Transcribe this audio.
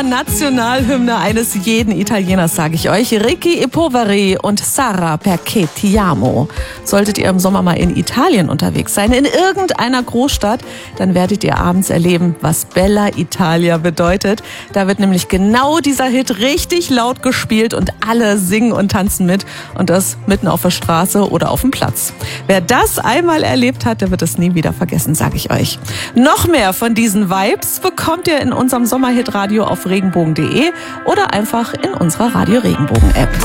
Nationalhymne eines jeden Italieners, sage ich euch. Ricky Poveri und Sara Perché ti amo. Solltet ihr im Sommer mal in Italien unterwegs sein, in irgendeiner Großstadt, dann werdet ihr abends erleben, was Bella Italia bedeutet. Da wird nämlich genau dieser Hit richtig laut gespielt und alle singen und tanzen mit. Und das mitten auf der Straße oder auf dem Platz. Wer das einmal erlebt hat, der wird es nie wieder vergessen, sage ich euch. Noch mehr von diesen Vibes bekommt ihr in unserem Sommerhit-Radio auf regenbogen.de oder einfach in unserer Radio Regenbogen-App.